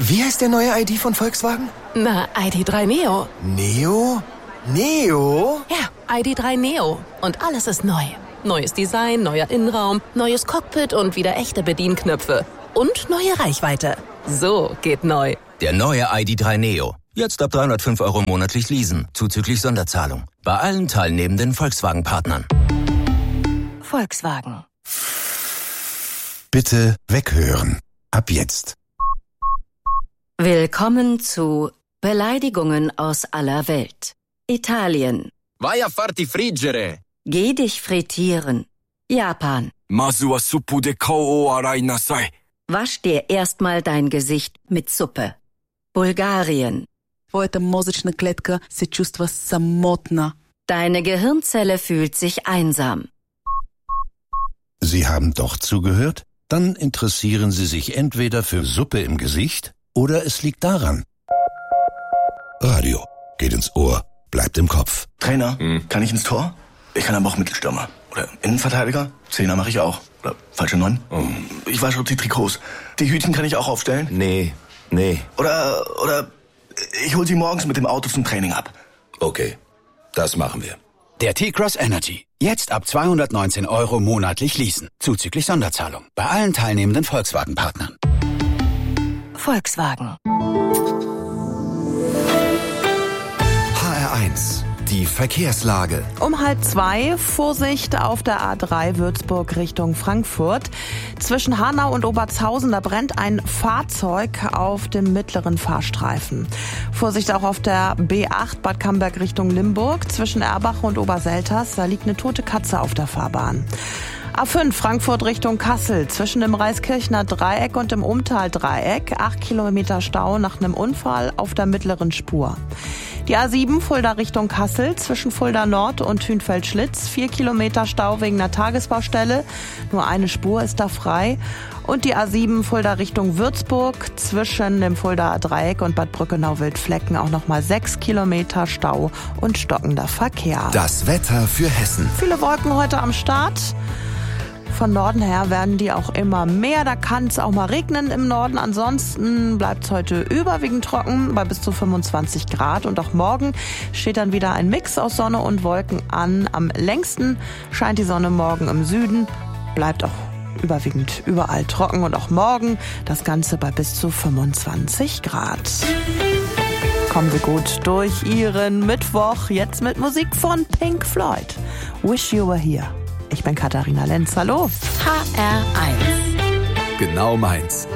Wie heißt der neue ID von Volkswagen? Na, ID.3 Neo. Neo? Neo? Ja, ID.3 Neo. Und alles ist neu. Neues Design, neuer Innenraum, neues Cockpit und wieder echte Bedienknöpfe. Und neue Reichweite. So geht neu. Der neue ID.3 Neo. Jetzt ab 305 € monatlich leasen, zuzüglich Sonderzahlung. Bei allen teilnehmenden Volkswagen-Partnern. Volkswagen. Bitte weghören. Ab jetzt. Willkommen zu Beleidigungen aus aller Welt. Italien. Vai a farti friggere. Geh dich frittieren. Japan. Mazu wa suppu de kou o arai nasai. Wasch dir erstmal dein Gesicht mit Suppe. Bulgarien. Твоята мозъчна клетка се чувства самотна. Deine Gehirnzelle fühlt sich einsam. Sie haben doch zugehört? Dann interessieren Sie sich entweder für Suppe im Gesicht oder es liegt daran. Radio geht ins Ohr, bleibt im Kopf. Trainer, kann ich ins Tor? Ich kann aber auch Mittelstürmer. Oder Innenverteidiger? Zehner mache ich auch. Oder falsche 9? Ich wasche die Trikots. Die Hütchen kann ich auch aufstellen? Nee. Oder ich hol sie morgens mit dem Auto zum Training ab. Okay, das machen wir. Der T-Cross Energy. Jetzt ab 219 € monatlich leasen. Zuzüglich Sonderzahlung. Bei allen teilnehmenden Volkswagen-Partnern. Volkswagen. HR1, die Verkehrslage. Um 1:30, Vorsicht auf der A3 Würzburg Richtung Frankfurt. Zwischen Hanau und Obertshausen, da brennt ein Fahrzeug auf dem mittleren Fahrstreifen. Vorsicht auch auf der B8 Bad Camberg Richtung Limburg. Zwischen Erbach und Oberselters, da liegt eine tote Katze auf der Fahrbahn. A5 Frankfurt Richtung Kassel, zwischen dem Reiskirchner Dreieck und dem Umtal-Dreieck, 8 Kilometer Stau nach einem Unfall auf der mittleren Spur. Die A7 Fulda Richtung Kassel, zwischen Fulda Nord und Hünfeld-Schlitz, 4 Kilometer Stau wegen einer Tagesbaustelle, nur eine Spur ist da frei. Und die A7 Fulda Richtung Würzburg, zwischen dem Fulda Dreieck und Bad Brückenau-Wildflecken auch nochmal 6 Kilometer Stau und stockender Verkehr. Das Wetter für Hessen. Viele Wolken heute am Start. Von Norden her werden die auch immer mehr. Da kann es auch mal regnen im Norden. Ansonsten bleibt es heute überwiegend trocken bei bis zu 25 Grad. Und auch morgen steht dann wieder ein Mix aus Sonne und Wolken an. Am längsten scheint die Sonne morgen im Süden. Bleibt auch überwiegend überall trocken. Und auch morgen das Ganze bei bis zu 25 Grad. Kommen Sie gut durch Ihren Mittwoch. Jetzt mit Musik von Pink Floyd. Wish You Were Here. Ich bin Katharina Lenz. Hallo. HR1. Genau meins.